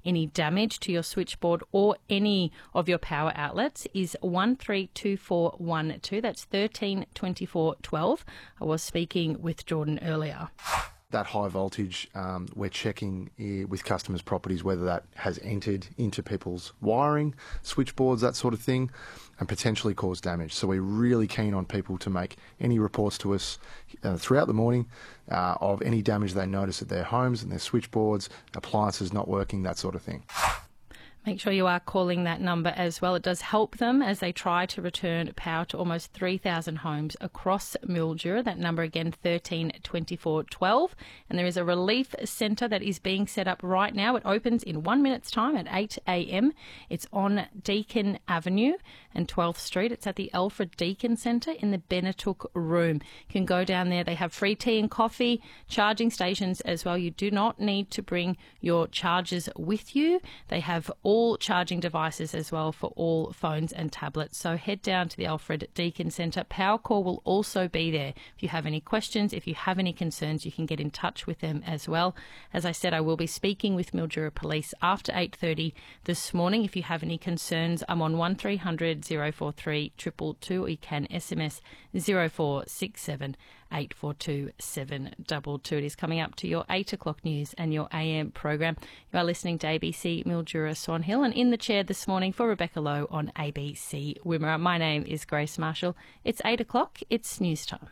any damage to your switchboard or any of your power outlets is 132412. That's 132412. I was speaking with Jordan earlier. That high voltage, we're checking with customers' properties whether that has entered into people's wiring, switchboards, that sort of thing, and potentially caused damage. So we're really keen on people to make any reports to us throughout the morning of any damage they notice at their homes and their switchboards, appliances not working, that sort of thing. Make sure you are calling that number as well. It does help them as they try to return power to almost 3,000 homes across Mildura. That number again, 132412. And there is a relief centre that is being set up right now. It opens in 1 minute's time at 8 a.m. It's on Deakin Avenue and 12th Street. It's at the Alfred Deakin Centre in the Benetook Room. You can go down there. They have free tea and coffee, charging stations as well. You do not need to bring your chargers with you. They have all charging devices as well for all phones and tablets. So head down to the Alfred Deakin Centre. Powercall will also be there. If you have any questions, if you have any concerns, you can get in touch with them as well. As I said, I will be speaking with Mildura Police after 8:30 this morning. If you have any concerns, I'm on 1300 043 222, or you can SMS 0467 842 722. It is coming up to your 8 o'clock news and your AM program. You are listening to ABC Mildura Swan Hill, and in the chair this morning for Rebecca Lowe on ABC Wimmera. My name is Grace Marshall. It's 8 o'clock. It's news time.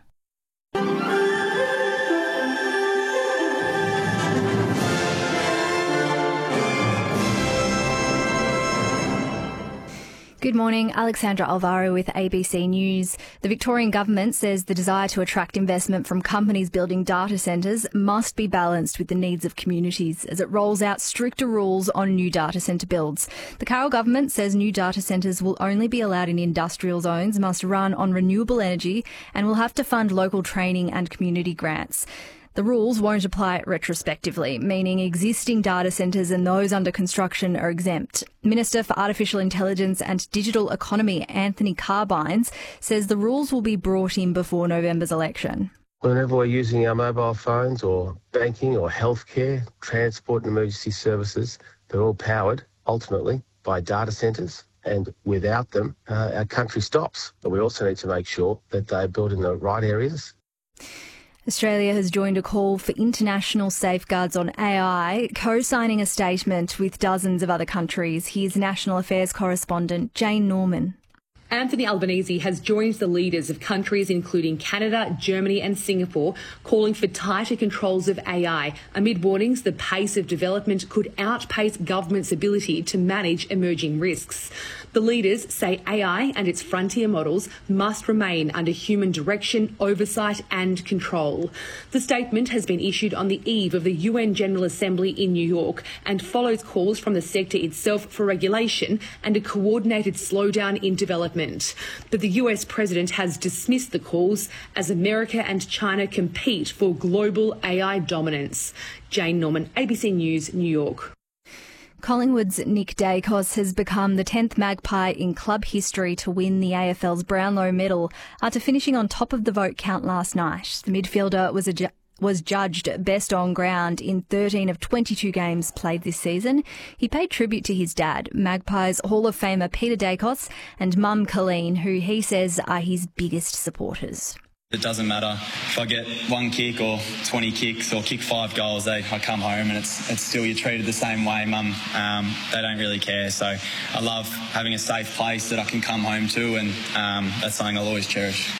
Good morning, Alexandra Alvaro with ABC News. The Victorian Government says the desire to attract investment from companies building data centres must be balanced with the needs of communities as it rolls out stricter rules on new data centre builds. The Carroll Government says new data centres will only be allowed in industrial zones, must run on renewable energy, and will have to fund local training and community grants. The rules won't apply retrospectively, meaning existing data centres and those under construction are exempt. Minister for Artificial Intelligence and Digital Economy, Anthony Carbines, says the rules will be brought in before November's election. Whenever we're using our mobile phones or banking or healthcare, transport and emergency services, they're all powered, ultimately, by data centres. And without them, our country stops. But we also need to make sure that they're built in the right areas. Australia has joined a call for international safeguards on AI, co-signing a statement with dozens of other countries. Here's National Affairs correspondent Jane Norman. Anthony Albanese has joined the leaders of countries including Canada, Germany and Singapore, calling for tighter controls of AI amid warnings the pace of development could outpace governments' ability to manage emerging risks. The leaders say AI and its frontier models must remain under human direction, oversight and control. The statement has been issued on the eve of the UN General Assembly in New York and follows calls from the sector itself for regulation and a coordinated slowdown in development. But the US president has dismissed the calls as America and China compete for global AI dominance. Jane Norman, ABC News, New York. Collingwood's Nick Dacos has become the 10th Magpie in club history to win the AFL's Brownlow medal after finishing on top of the vote count last night. The midfielder was judged best on ground in 13 of 22 games played this season. He paid tribute to his dad, Magpies Hall of Famer Peter Dacos, and mum Colleen, who he says are his biggest supporters. It doesn't matter if I get one kick or 20 kicks or kick 5 goals. I come home and it's still you're treated the same way, Mum. They don't really care. So I love having a safe place that I can come home to, and that's something I'll always cherish.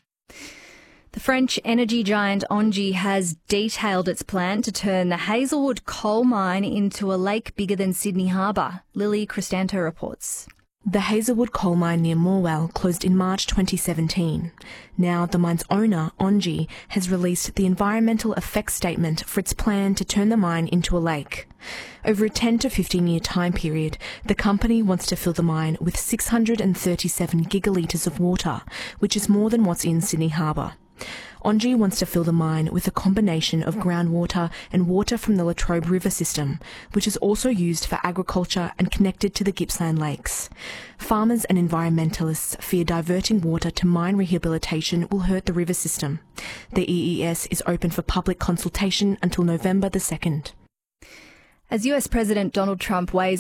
The French energy giant Engie has detailed its plan to turn the Hazelwood coal mine into a lake bigger than Sydney Harbour. Lily Cristanto reports. The Hazelwood coal mine near Morwell closed in March 2017. Now the mine's owner, Engie, has released the environmental effects statement for its plan to turn the mine into a lake. Over a 10 to 15-year time period, the company wants to fill the mine with 637 gigalitres of water, which is more than what's in Sydney Harbour. Engie wants to fill the mine with a combination of groundwater and water from the Latrobe River system, which is also used for agriculture and connected to the Gippsland Lakes. Farmers and environmentalists fear diverting water to mine rehabilitation will hurt the river system. The EES is open for public consultation until November the 2nd. As US President Donald Trump weighs